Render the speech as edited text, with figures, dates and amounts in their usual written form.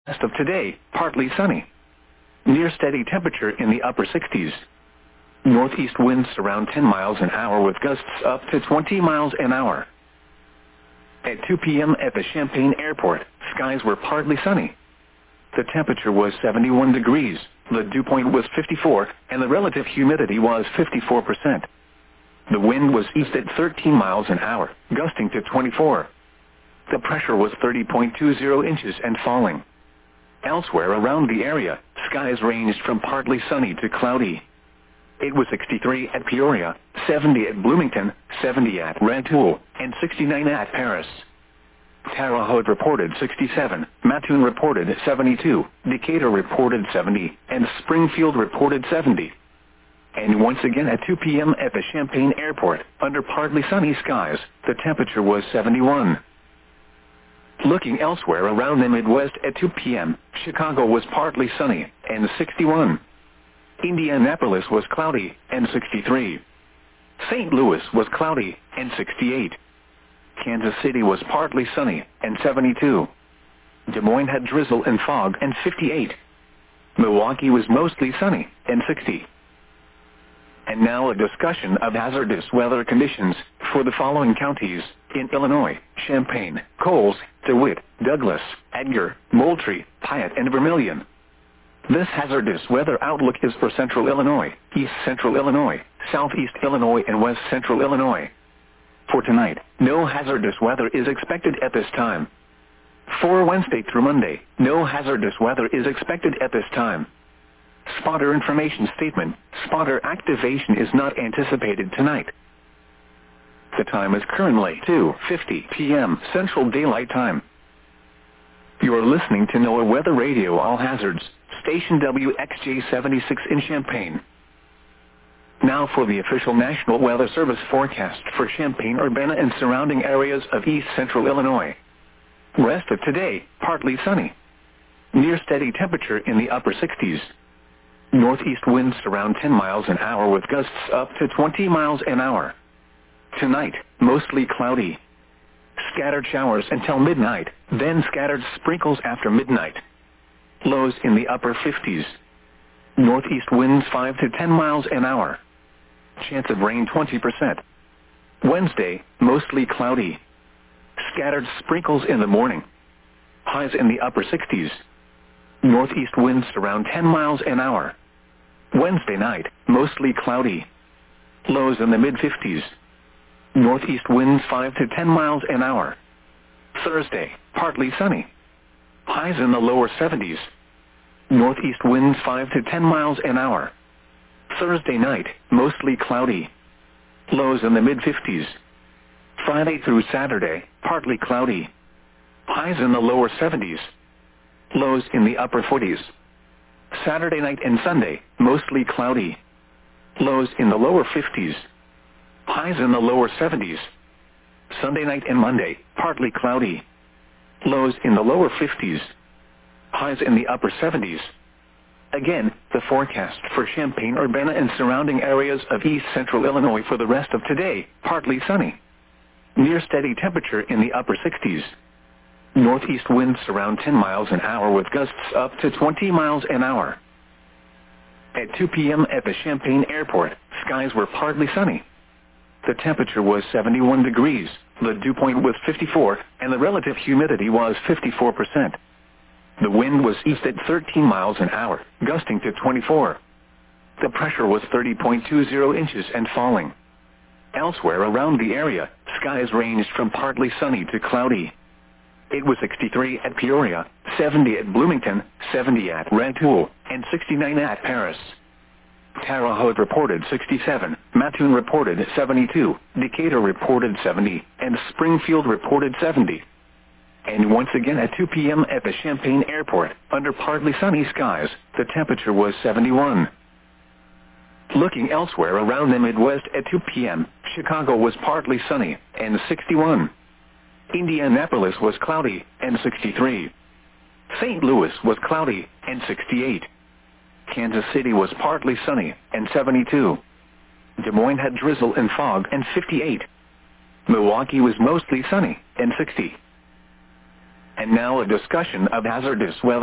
Rest of today, partly sunny. Near steady temperature in the upper 60s. Northeast winds around 10 miles an hour with gusts up to 20 miles an hour. At 2 p.m. at the Champaign Airport, skies were partly sunny. The temperature was 71 degrees, the dew point was 54, and the relative humidity was 54%. The wind was east at 13 miles an hour, gusting to 24. The pressure was 30.20 inches and falling. Elsewhere around the area, skies ranged from partly sunny to cloudy. It was 63 at Peoria, 70 at Bloomington, 70 at Rantoul, and 69 at Paris. Terre Haute reported 67, Mattoon reported 72, Decatur reported 70, and Springfield reported 70. And once again at 2 p.m. at the Champaign Airport, under partly sunny skies, the temperature was 71. Looking elsewhere around the Midwest at 2 p.m., Chicago was partly sunny, and 61. Indianapolis was cloudy, and 63. St. Louis was cloudy, and 68. Kansas City was partly sunny, and 72. Des Moines had drizzle and fog, and 58. Milwaukee was mostly sunny, and 60. And now a discussion of hazardous weather conditions for the following counties in Illinois: Champaign, Coles, DeWitt, Douglas, Edgar, Moultrie, Piatt, and Vermilion. This hazardous weather outlook is for Central Illinois, East Central Illinois, Southeast Illinois, and West Central Illinois. For tonight, no hazardous weather is expected at this time. For Wednesday through Monday, no hazardous weather is expected at this time. Spotter information statement: spotter activation is not anticipated tonight. The time is currently 2:50 p.m. Central Daylight Time. You are listening to NOAA Weather Radio All Hazards, station WXJ-76 in Champaign. Now for the official National Weather Service forecast for Champaign-Urbana and surrounding areas of East Central Illinois. Rest of today, partly sunny. Near steady temperature in the upper 60s. Northeast winds around 10 miles an hour with gusts up to 20 miles an hour. Tonight, mostly cloudy. Scattered showers until midnight, then scattered sprinkles after midnight. Lows in the upper 50s. Northeast winds 5 to 10 miles an hour. Chance of rain 20%. Wednesday, mostly cloudy. Scattered sprinkles in the morning. Highs in the upper 60s. Northeast winds around 10 miles an hour. Wednesday night, mostly cloudy. Lows in the mid-50s. Northeast winds 5 to 10 miles an hour. Thursday, partly sunny. Highs in the lower 70s. Northeast winds 5 to 10 miles an hour. Thursday night, mostly cloudy. Lows in the mid-50s. Friday through Saturday, partly cloudy. Highs in the lower 70s. Lows in the upper 40s. Saturday night and Sunday, mostly cloudy. Lows in the lower 50s. Highs in the lower 70s. Sunday night and Monday, partly cloudy. Lows in the lower 50s. Highs in the upper 70s. Again, the forecast for Champaign-Urbana and surrounding areas of East Central Illinois for the rest of today, partly sunny. Near steady temperature in the upper 60s. Northeast winds around 10 miles an hour with gusts up to 20 miles an hour. At 2 p.m. at the Champaign Airport, skies were partly sunny. The temperature was 71 degrees, the dew point was 54, and the relative humidity was 54%. The wind was east at 13 miles an hour, gusting to 24. The pressure was 30.20 inches and falling. Elsewhere around the area, skies ranged from partly sunny to cloudy. It was 63 at Peoria, 70 at Bloomington, 70 at Rantoul, and 69 at Paris. Terre Haute reported 67, Mattoon reported 72, Decatur reported 70, and Springfield reported 70. And once again at 2 p.m. at the Champaign Airport, under partly sunny skies, the temperature was 71. Looking elsewhere around the Midwest at 2 p.m., Chicago was partly sunny, and 61. Indianapolis was cloudy, and 63. St. Louis was cloudy, and 68. Kansas City was partly sunny, and 72. Des Moines had drizzle and fog, and 58. Milwaukee was mostly sunny, and 60. And now a discussion of hazardous weather.